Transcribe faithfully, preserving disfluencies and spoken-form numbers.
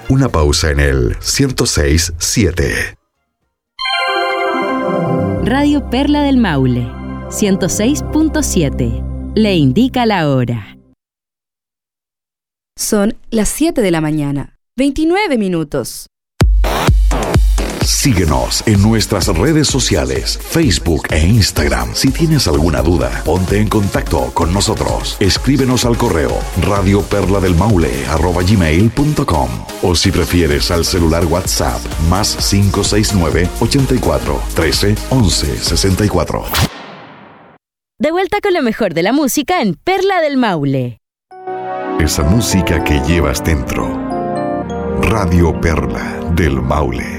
Una pausa en el ciento seis punto siete. Radio Perla del Maule, ciento seis punto siete. Le indica la hora. Son las siete de la mañana, veintinueve minutos. Síguenos en nuestras redes sociales, Facebook e Instagram. Si tienes alguna duda, ponte en contacto con nosotros. Escríbenos al correo radioperladelmaule arroba gmail punto com o si prefieres al celular WhatsApp más cinco seis nueve, ochenta y cuatro, trece, once, sesenta y cuatro. De vuelta con lo mejor de la música en Perla del Maule. Esa música que llevas dentro. Radio Perla del Maule.